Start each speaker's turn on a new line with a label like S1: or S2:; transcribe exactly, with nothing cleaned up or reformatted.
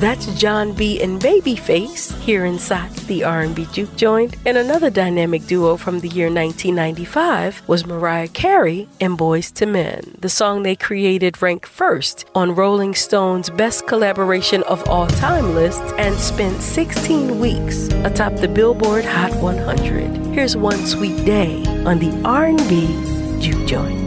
S1: That's John B. and Babyface here inside the R and B Juke Joint. And another dynamic duo from the year nineteen ninety-five was Mariah Carey and Boyz two Men. The song they created ranked first on Rolling Stone's Best Collaboration of All Time list and spent sixteen weeks atop the Billboard Hot one hundred. Here's One Sweet Day on the R and B Juke Joint.